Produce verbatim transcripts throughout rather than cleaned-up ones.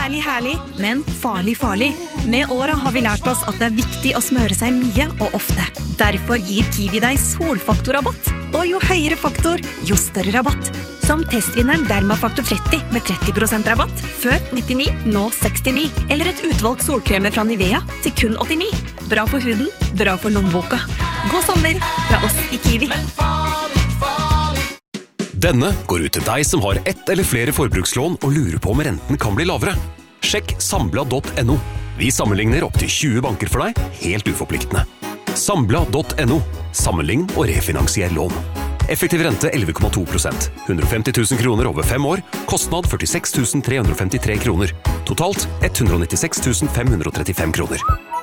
Herlig, herlig, men farlig, farlig. Med året har vi lært oss at det er viktig å smøre seg mye og ofte. Derfor gir Kiwi deg solfaktorrabatt. Og jo høyere faktor, jo større rabatt. Som testvinneren Dermafaktor tretti med tretti prosent rabatt. Før nittini, nå sekstini. Eller et utvalgt solkremer fra Nivea til kun åttini. Bra for huden, bra for lommeboka. God sommer fra oss i Kiwi. Denne går ut til deg som har ett eller flere forbrukslån og lurer på om renten kan bli lavere. Sjekk sambla punktum no. Vi sammenligner opp til tjue banker for deg, helt uforpliktende. sambla punktum no. Sammenlign og refinansier lån. Effektiv rente elleve komma to prosent. hundre og femti tusen kroner over fem år. Kostnad førtiseks tusen tre hundre og femtitre kroner. Totalt ett hundre og nittiseks tusen fem hundre og trettifem kroner.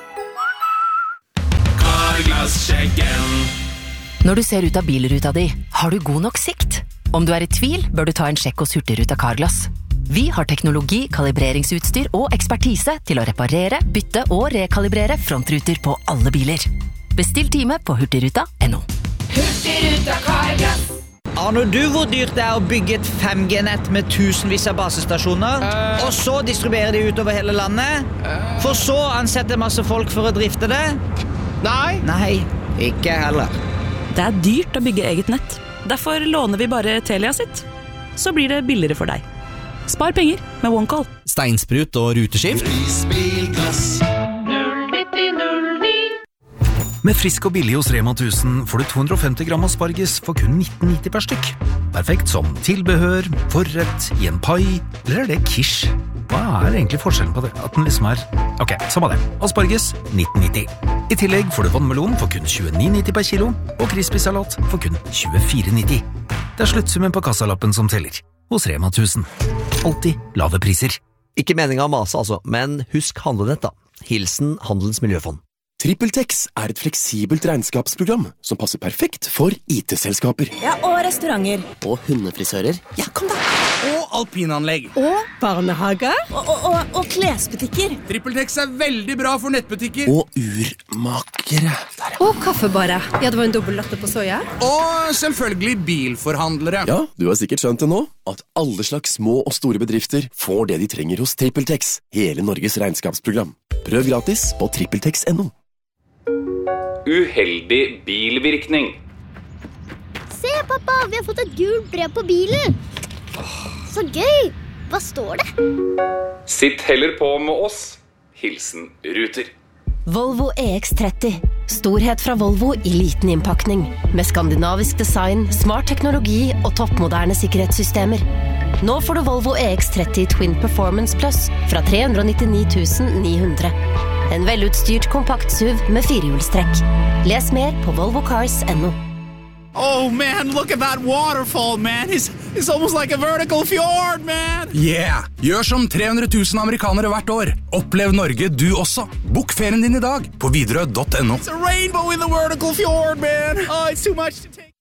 Carglass-sjekken. Når du ser ut av bilruta di, har du god nok sikt? Om du er i tvil, bør du ta en sjekk hos Hurtigruten Carglass. Vi har teknologi, kalibreringsutstyr og ekspertise til å reparere, bytte og rekalibrere frontruter på alle biler. Bestill time på hurtigruta punktum no. Hurtigruten Carglass. Aner du hvor dyrt det er å bygge et fem G-nett med tusenvis av basestasjoner, uh, og så distribuere de utover hele landet, uh, for så ansette masse folk for å drifte det? Nei. Nei, ikke heller. Det er dyrt å bygge eget nett. Derfor låner vi bare Telia sitt. Så blir det billigere for deg. Spar penger med OneCall. Steinsprut og ruteskift. Prisbilglass. Med Frisk og billig hos Rema tusen får du to hundre og femti gram asparges for kun nitten nitti per stykk. Perfekt som tilbehør, forrett, i en pai, eller er det quiche? Hva er egentlig forskjellen på det? At den liksom er... Ok, samme det. Asparges, nitten nitti. I tillegg får du vannmelon for kun tjueni nitti per kilo, og crispy-salat for kun tjuefire nitti. Det er sluttsummen på kassalappen som teller. Hos Rema tusen. Alltid lave priser. Ikke meningen å mase altså, men husk handlenett da. Hilsen Handelens Miljøfond. TrippelTex er et fleksibelt regnskapsprogram som passer perfekt for I T-selskaper. Ja, og restauranter. Og hundefrisører. Ja, kom da. Og alpinanlegg. Og barnehager. Og, og, og, og klesbutikker. TrippelTex er veldig bra for nettbutikker. Og urmakere. Der, ja. Og kaffebarer. Ja, det var en dobbelt latte på soja. Og selvfølgelig bilforhandlere. Ja, du har sikkert skjønt det nå, at alle slags små og store bedrifter får det de trenger hos TrippelTex. Hele Norges regnskapsprogram. Prøv gratis på trippeltex punktum no. Uheldig bilvirkning. Se, pappa, vi har fått et gult brev på bilen. Så gøy. Hva står det? Sitt heller på med oss. Hilsen Ruter. Volvo E X tretti. Storhet fra Volvo i liten innpakning. Med skandinavisk design, smart teknologi og toppmoderne sikkerhetssystemer. Nå får du Volvo E X tretti Twin Performance Plus fra tre hundre og nittini tusen ni hundre. En velutstyrt kompakt S U V med firehjulstrekk. Les mer på volvo cars punktum no. Oh man, look at that waterfall, man. It's, it's almost like a vertical fjord, man. Yeah, gjør som tre hundre tusen amerikanere hvert år. Opplev Norge du også. Bok ferien din i dag på widerøe punktum no. It's a rainbow in the vertical fjord, man. Oh, it's too much to take.